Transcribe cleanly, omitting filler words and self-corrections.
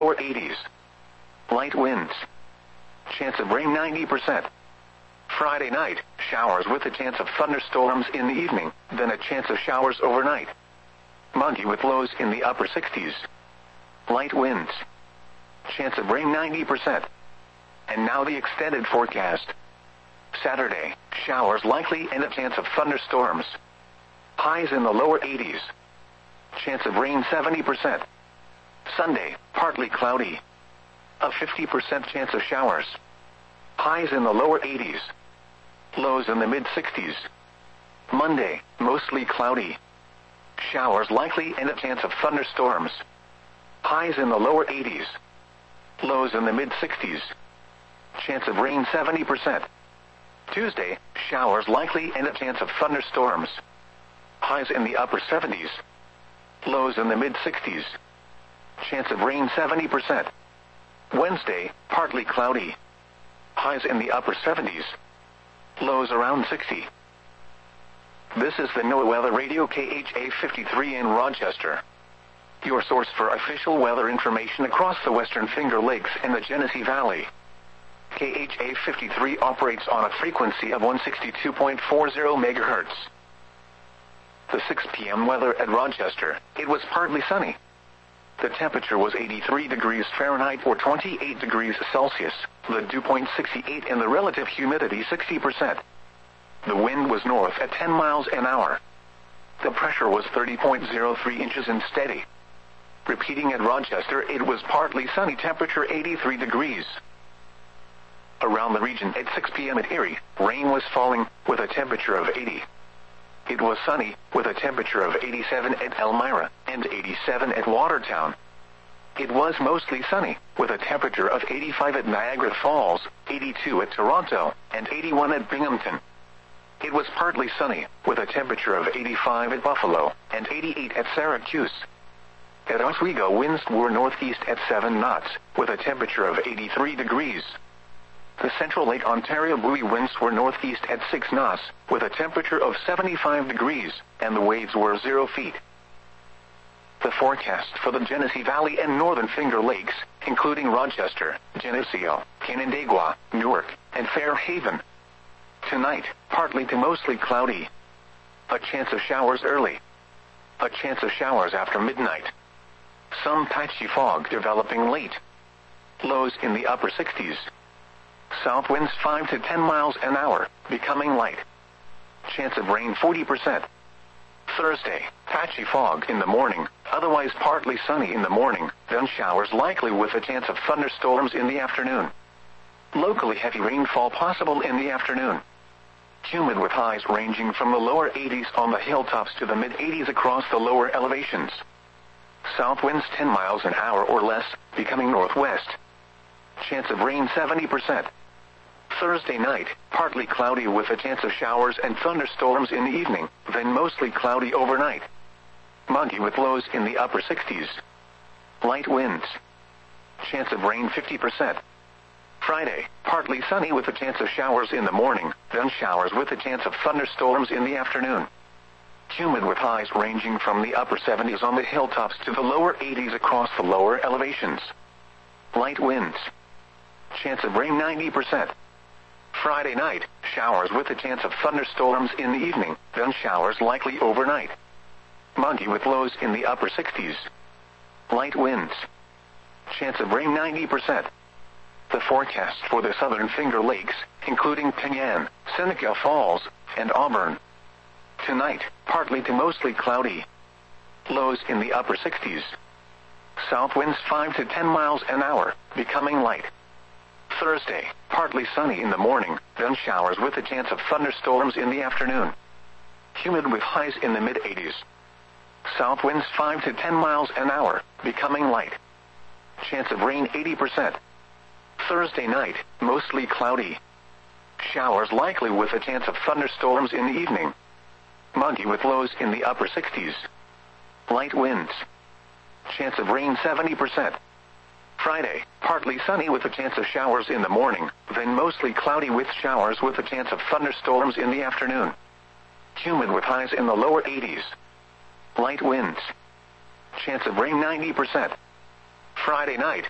lower 80s. Light winds. Chance of rain 90%. Friday night, showers with a chance of thunderstorms in the evening, then a chance of showers overnight. Monday with lows in the upper 60s. Light winds. Chance of rain 90%. And now the extended forecast. Saturday, showers likely and a chance of thunderstorms. Highs in the lower 80s. Chance of rain 70%. Sunday, partly cloudy. A 50% chance of showers. Highs in the lower 80s. Lows in the mid-60s. Monday, mostly cloudy. Showers likely and a chance of thunderstorms. Highs in the lower 80s. Lows in the mid-60s. Chance of rain 70%. Tuesday, showers likely and a chance of thunderstorms. Highs in the upper 70s. Lows in the mid-60s. Chance of rain 70%. Wednesday, partly cloudy. Highs in the upper 70s. Lows around 60. This is the NOAA Weather Radio KHA 53 in Rochester. Your source for official weather information across the Western Finger Lakes and the Genesee Valley. KHA 53 operates on a frequency of 162.40 MHz. The 6 p.m. weather at Rochester, it was partly sunny. The temperature was 83 degrees Fahrenheit or 28 degrees Celsius, the dew point 68 and the relative humidity 60%. The wind was north at 10 miles an hour. The pressure was 30.03 inches and steady. Repeating at Rochester, it was partly sunny, temperature 83 degrees. Around the region at 6 p.m. at Erie, rain was falling, with a temperature of 80. It was sunny, with a temperature of 87 at Elmira, and 87 at Watertown. It was mostly sunny, with a temperature of 85 at Niagara Falls, 82 at Toronto, and 81 at Binghamton. It was partly sunny, with a temperature of 85 at Buffalo, and 88 at Syracuse. At Oswego, winds were northeast at 7 knots, with a temperature of 83 degrees. The Central Lake Ontario buoy winds were northeast at 6 knots, with a temperature of 75 degrees, and the waves were 0 feet. The forecast for the Genesee Valley and Northern Finger Lakes, including Rochester, Geneseo, Canandaigua, Newark, and Fairhaven. Tonight, partly to mostly cloudy. A chance of showers early. A chance of showers after midnight. Some patchy fog developing late. Lows in the upper 60s. South winds 5 to 10 miles an hour, becoming light. Chance of rain 40%. Thursday, patchy fog in the morning, otherwise partly sunny in the morning, then showers likely with a chance of thunderstorms in the afternoon. Locally heavy rainfall possible in the afternoon. Humid with highs ranging from the lower 80s on the hilltops to the mid-80s across the lower elevations. South winds 10 miles an hour or less, becoming northwest. Chance of rain 70%. Thursday night, partly cloudy with a chance of showers and thunderstorms in the evening, then mostly cloudy overnight. Monday with lows in the upper 60s. Light winds. Chance of rain 50%. Friday, partly sunny with a chance of showers in the morning, then showers with a chance of thunderstorms in the afternoon. Humid with highs ranging from the upper 70s on the hilltops to the lower 80s across the lower elevations. Light winds. Chance of rain 90%. Friday night, showers with a chance of thunderstorms in the evening, then showers likely overnight. Monday with lows in the upper 60s. Light winds. Chance of rain 90%. The forecast for the Southern Finger Lakes, including Penyan, Seneca Falls, and Auburn. Tonight, partly to mostly cloudy. Lows in the upper 60s. South winds 5 to 10 miles an hour, becoming light. Thursday, partly sunny in the morning, then showers with a chance of thunderstorms in the afternoon. Humid with highs in the mid-80s. South winds 5 to 10 miles an hour, becoming light. Chance of rain 80%. Thursday night, mostly cloudy. Showers likely with a chance of thunderstorms in the evening. Monday with lows in the upper 60s. Light winds. Chance of rain 70%. Friday, partly sunny with a chance of showers in the morning, then mostly cloudy with showers with a chance of thunderstorms in the afternoon. Humid with highs in the lower 80s. Light winds. Chance of rain 90%. Friday night,